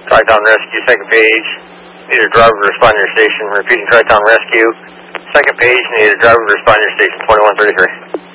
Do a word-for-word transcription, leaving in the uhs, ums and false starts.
Tri-Town Rescue, second page. Need a driver to respond to your station. Repeating Tri-Town Rescue. Second page, need a driver to respond to your station, twenty-one thirty-three.